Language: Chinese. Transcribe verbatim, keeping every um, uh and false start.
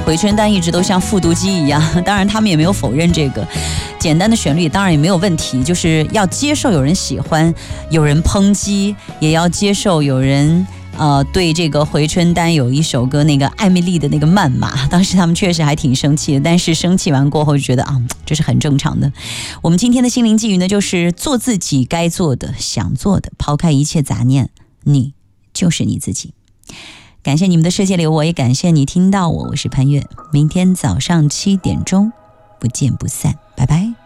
回春丹一直都像复读机一样，当然他们也没有否认这个。简单的旋律当然也没有问题，就是要接受有人喜欢，有人抨击，也要接受有人呃对这个回春丹有一首歌那个艾米丽的那个谩骂，当时他们确实还挺生气的，但是生气完过后就觉得啊，这是很正常的。我们今天的心灵寄语呢，就是做自己该做的、想做的，抛开一切杂念，你就是你自己。感谢你们的世界里，我也感谢你听到我，我是潘越，明天早上七点钟不见不散，拜拜。